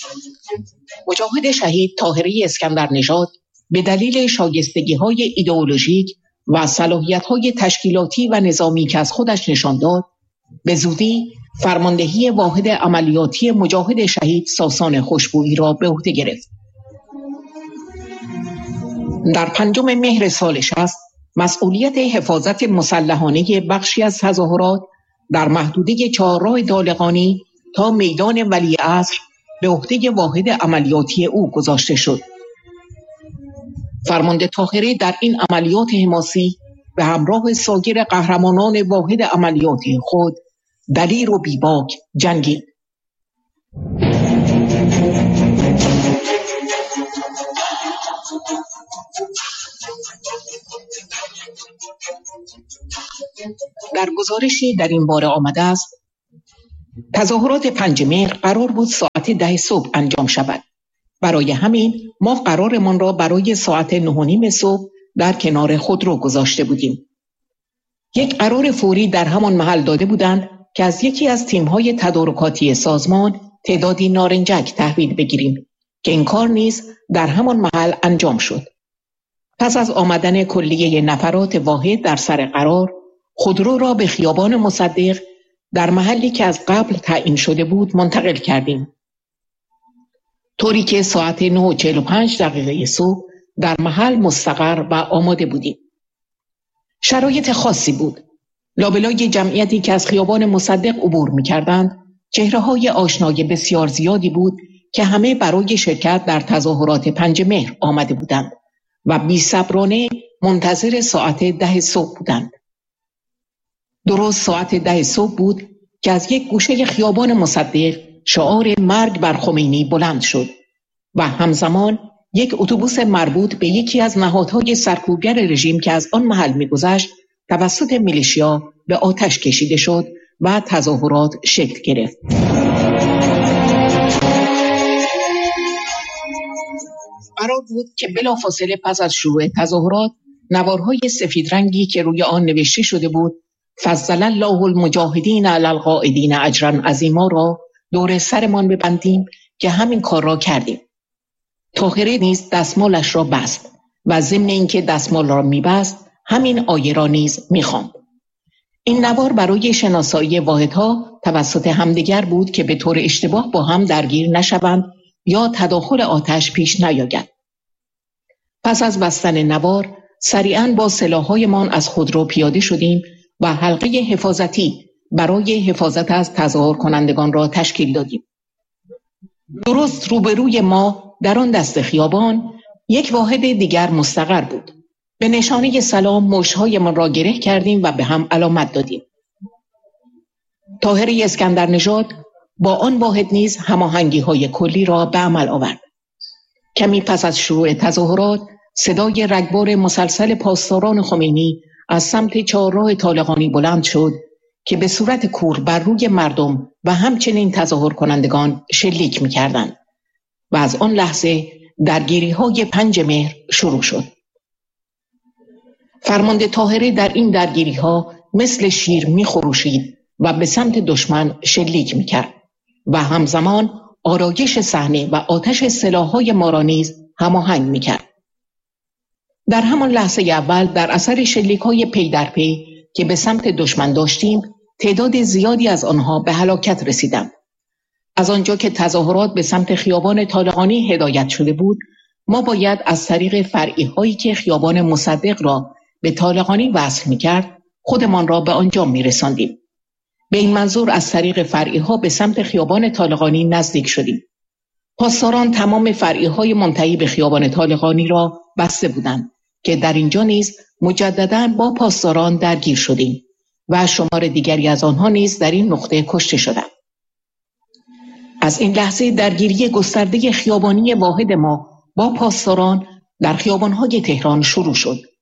مجاهد شهید طاهره اسکندرنژاد به دلیل شایستگی‌های ایدئولوژیک و صلاحیت‌های تشکیلاتی و نظامی که از خودش نشان داد، به زودی فرماندهی واحد عملیاتی مجاهد شهید ساسان خوشبویی را به عهده گرفت. در 5 مهر سال 60 مسئولیت حفاظت مسلحانه بخشی از تظاهرات در محدوده چهارراه دالقانی تا میدان ولیعصر به عهده واحد عملیاتی او گذاشته شد. فرمانده طاهره در این عملیات حماسی به همراه سایر قهرمانان واحد عملیاتی خود دلیر و بیباک جنگید. در گزارشی در این باره آمده است تظاهرات 5 مهر قرار بود ساعت 10 صبح انجام شود. برای همین ما قرارمان را برای ساعت 9:30 صبح در کنار خودرو گذاشته بودیم. یک قرار فوری در همان محل داده بودند که از یکی از تیم‌های تدارکاتی سازمان تعدادی نارنجک تحویل بگیریم که این کار نیز در همان محل انجام شد. پس از آمدن کلیه نفرات واحد در سر قرار، خودرو را به خیابان مصدق در محلی که از قبل تعیین شده بود منتقل کردیم، طوری که ساعت 9:45 صبح در محل مستقر و آماده بودیم. شرایط خاصی بود. لابلای جمعیتی که از خیابان مصدق عبور می‌کردند، چهره‌های آشنای بسیار زیادی بود که همه برای شرکت در تظاهرات 5 مهر آمده بودند و بی‌صبرانه منتظر ساعت 10 صبح بودند. درست ساعت 10 صبح بود که از یک گوشه خیابان مصدق شعار مرگ بر خمینی بلند شد و همزمان یک اتوبوس مربوط به یکی از نهادهای سرکوبگر رژیم که از آن محل می‌گذشت توسط میلیشیا به آتش کشیده شد و تظاهرات شکل گرفت. قرار بود که بلافاصله پس از شروع تظاهرات نوارهای سفید رنگی که روی آن نوشته شده بود فضل الله المجاهدین علی القاعدین اجرا عظیما را دور سرمان ببندیم که همین کار را کردیم. طاهره نیز دستمالش را بست و ضمن اینکه دستمال را می‌بست همین آیه را نیز می‌خواند. این نوار برای شناسایی واحدها توسط همدیگر بود که به طور اشتباه با هم درگیر نشوند یا تداخل آتش پیش نیاید. پس از بستن نوار سریعاً با سلاح‌هایمان از خودرو پیاده شدیم و حلقه حفاظتی برای حفاظت از تظاهر کنندگان را تشکیل دادیم. درست روبروی ما در آن دست خیابان یک واحد دیگر مستقر بود. به نشانه سلام مشت‌هایمان را گره کردیم و به هم علامت دادیم. طاهره اسکندرنژاد با آن واحد نیز هماهنگی‌های کلی را به عمل آورد. کمی پس از شروع تظاهرات صدای رگبار مسلسل پاسداران خمینی از سمت چهارراه طالقانی بلند شد که به صورت کور بر روی مردم و همچنین تظاهر کنندگان شلیک می‌کردند و از آن لحظه درگیری‌های 5 مهر شروع شد. فرمانده طاهره در این درگیری‌ها مثل شیر می‌خروشید و به سمت دشمن شلیک می‌کرد و همزمان آرایش صحنه و آتش سلاح‌های ما را نیز هماهنگ می‌کرد. در همان لحظه اول در اثر شلیک‌های پی در پی که به سمت دشمن داشتیم، تعداد زیادی از آنها به هلاکت رسیدند. از آنجا که تظاهرات به سمت خیابان طالقانی هدایت شده بود، ما باید از طریق فرعی‌هایی که خیابان مصدق را به طالقانی وصل می‌کرد، خودمان را به آنجا می‌رساندیم. به این منظور از طریق فرعی‌ها به سمت خیابان طالقانی نزدیک شدیم. پاسداران تمام فرعی‌های منتهی به خیابان طالقانی را بسته بودند که در اینجا نیز مجدداً با پاسداران درگیر شدیم و شمار دیگری از آنها نیز در این نقطه کشته شدند. از این لحظه درگیری گسترده خیابانی واحد ما با پاسداران در خیابان‌های تهران شروع شد